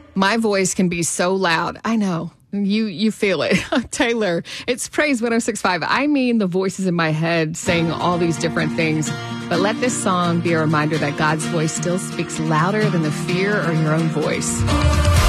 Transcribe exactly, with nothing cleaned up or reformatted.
My voice can be so loud. I know. You you feel it. Taylor, it's Praise one oh six point five. I mean the voices in my head saying all these different things. But let this song be a reminder that God's voice still speaks louder than the fear or your own voice.